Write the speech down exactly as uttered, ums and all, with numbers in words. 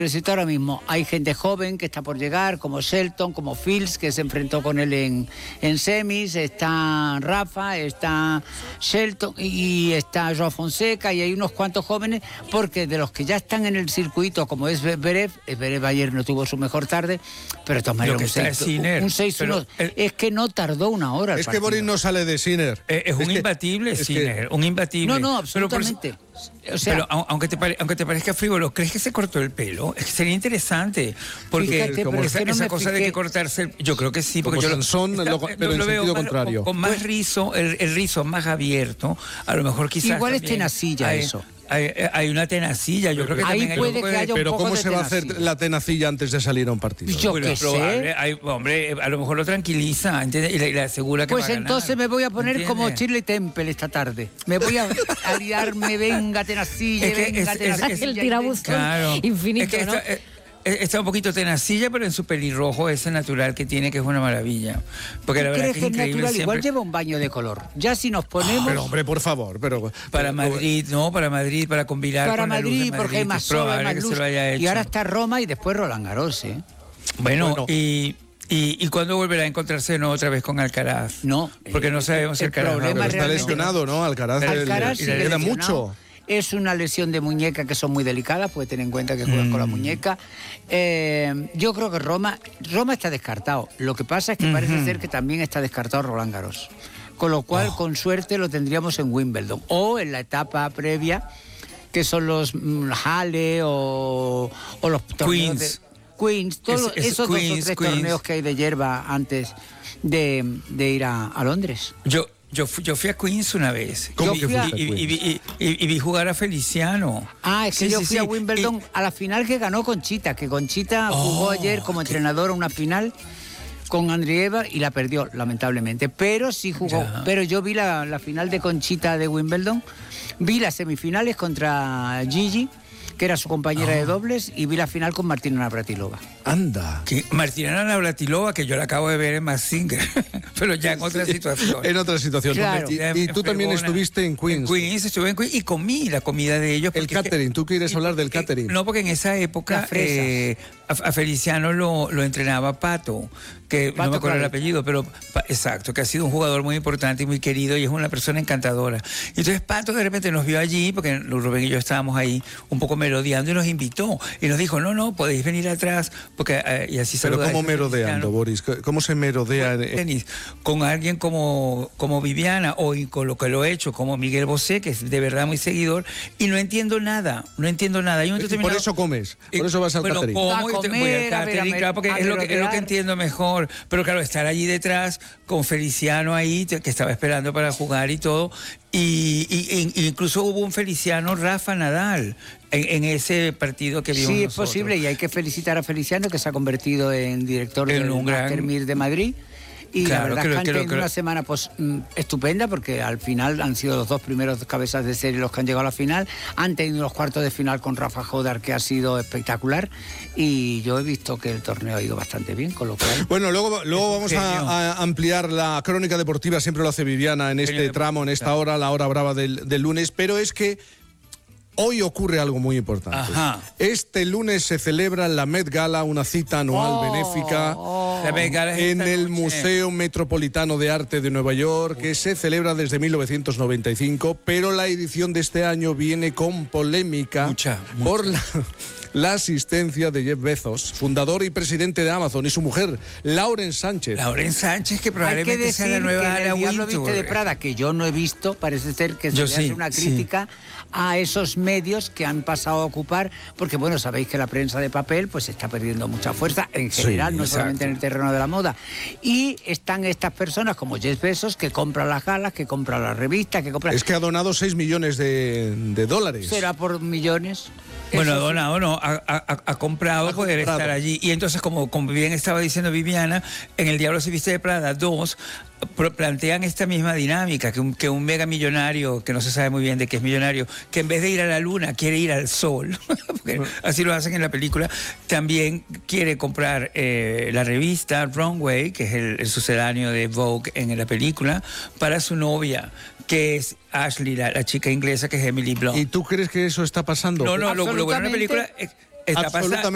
Necesito ahora mismo, hay gente joven que está por llegar, como Shelton, como Fields, que se enfrentó con él en, en semis, está Rafa, está Shelton y está Joao Fonseca, y hay unos cuantos jóvenes, porque de los que ya están en el circuito, como es Zverev, Zverev ayer no tuvo su mejor tarde, pero de todas maneras un seis uno, es que no tardó una hora. Es que Boris no sale de Sinner. Eh, es, es un que, imbatible, es Sinner, que... un imbatible. No, no, absolutamente. Pero, por, o sea, pero aunque te, pare, aunque te parezca frívolo, ¿crees que se cortó el pelo? Es que sería interesante, porque fíjate, como esa, es que no esa cosa fijé. de que cortarse el, yo creo que sí, porque como yo Sansón, lo, lo, está, pero lo en veo sentido más, contrario. Con, con más rizo, el, el rizo más abierto, a lo mejor quizás igual es también tenacilla hay, eso. Hay, hay una tenacilla, yo creo que ahí también puede hay que haya un Pero poco ¿cómo de se va a hacer la tenacilla antes de salir a un partido? Yo qué sé. Hay, hombre, a lo mejor lo tranquiliza, ¿entiendes? Y le, le asegura que pues va a entonces ganar, me voy a poner ¿entiendes? como Shirley Temple esta tarde. Me voy a aliarme, venga tenacilla, es que venga es, tenacilla. Es el tirabuzón claro. infinito, es que ¿no? Está, está un poquito tenacilla, pero en su pelirrojo ese natural que tiene, que es una maravilla. Porque la verdad ¿Crees que que es es increíble. natural? Siempre... Igual lleva un baño de color. Ya si nos ponemos... Pero hombre, por favor, pero... Para Madrid, no, para Madrid, para combinar para con Madrid, la luz de Madrid, porque hay más sol, hay más luz. Y ahora está Roma y después Roland Garros, ¿eh? Bueno, bueno. y... ¿Y, ¿Y cuándo volverá a encontrarse no, otra vez con Alcaraz? No. Porque no sabemos si el Alcaraz... problema no, pero está lesionado, ¿no? Alcaraz, Alcaraz le, le queda mucho. Es una lesión de muñeca que son muy delicadas, puede tener en cuenta que juegan mm. con la muñeca. Eh, yo creo que Roma, Roma está descartado. Lo que pasa es que uh-huh. parece ser que también está descartado Roland Garros. Con lo cual, oh. con suerte, lo tendríamos en Wimbledon. O en la etapa previa, que son los mm, Halle o, o los torneos de Queens, todos es, es esos Queens, dos o tres Queens. torneos que hay de hierba antes de, de ir a, a Londres. Yo... Yo fui, yo fui a Queens una vez. ¿Cómo y, que y, y, y, y, y, y vi jugar a Feliciano. Ah, es que sí, yo fui sí, a Wimbledon y... a la final que ganó Conchita, que Conchita oh, jugó ayer como qué... entrenadora una final con Andrieva y la perdió, lamentablemente. Pero sí jugó. Ya. Pero yo vi la, la final de Conchita de Wimbledon, vi las semifinales contra Gigi, que era su compañera oh. de dobles, y vi la final con Martina Navratilova. Anda. ¿Qué? Martina Navratilova, que yo la acabo de ver en Mazinger, pero ya en otra situación. En otra situación. Claro. Y, y tú también estuviste en Queens. En Queens, estuve en Queens y comí la comida de ellos. El catering, que, ¿tú quieres hablar del catering? No, porque en esa época eh, a, a Feliciano lo, lo entrenaba Pato, que Pato, no me acuerdo claro. el apellido, pero pa, exacto, que ha sido un jugador muy importante y muy querido y es una persona encantadora. Y entonces Pato de repente nos vio allí, porque Rubén y yo estábamos ahí un poco merodeando y nos invitó. Y nos dijo, no, no, podéis venir atrás, porque eh, y así Pero ¿cómo merodeando, Boris? ¿Cómo se merodea? Pues, tenis, con alguien como, como Viviana o con lo que lo he hecho, como Miguel Bosé, que es de verdad muy seguidor, y no entiendo nada, no entiendo nada. Y por eso comes, por eso vas al bueno, catering. Como, a comer, voy al catering, a ver, claro, porque es lo, que, es lo que entiendo mejor. Pero claro, estar allí detrás con Feliciano ahí, que estaba esperando para jugar y todo, y, y, y incluso hubo un Feliciano Rafa Nadal en, en ese partido que vimos Sí, nosotros. Es posible, y hay que felicitar a Feliciano, que se ha convertido en director en del Master Mir de Madrid. Y claro, la verdad creo, es que han creo, tenido una semana pues, mm, estupenda, porque al final han sido los dos primeros cabezas de serie los que han llegado a la final. Han tenido los cuartos de final con Rafa Jodar, que ha sido espectacular. Y yo he visto que el torneo ha ido bastante bien, con lo cual... Bueno, luego, luego vamos a, a ampliar la crónica deportiva, siempre lo hace Viviana en este tramo, en esta hora, la hora brava del, del lunes, pero es que hoy ocurre algo muy importante. Ajá. Este lunes se celebra la Met Gala, una cita anual oh, benéfica oh. La Met Gala en el noche. Museo Metropolitano de Arte de Nueva York, que se celebra desde mil novecientos noventa y cinco, pero la edición de este año viene con polémica mucha, mucha. por la, la asistencia de Jeff Bezos, fundador y presidente de Amazon, y su mujer, Lauren Sánchez. Lauren Sánchez, que probablemente Hay que decir sea la nueva que Anna el Diablo Wintour. Viste de Prada, que yo no he visto, parece ser que se yo le sí, hace una crítica sí. a esos medios que han pasado a ocupar, porque bueno, sabéis que la prensa de papel pues está perdiendo mucha fuerza en general, sí, no exacto. solamente en el terreno de la moda. Y están estas personas como Jeff Bezos, que compran las galas, que compran las revistas, que compran... Es que ha donado seis millones de, de dólares. Será por millones. Bueno, ha Eso donado, no, ha, ha, ha comprado ha poder comprado. estar allí. Y entonces, como, como bien estaba diciendo Viviana, en El Diablo se viste de Prada dos, plantean esta misma dinámica, que un, que un mega millonario, que no se sabe muy bien de qué es millonario, que en vez de ir a la luna quiere ir al sol, porque así lo hacen en la película, también quiere comprar eh, la revista Runway, que es el, el sucedáneo de Vogue en la película, para su novia, que es Ashley, la, la chica inglesa, que es Emily Blunt. ¿Y tú crees que eso está pasando? No, no, lo, lo bueno de la película es, está pasando.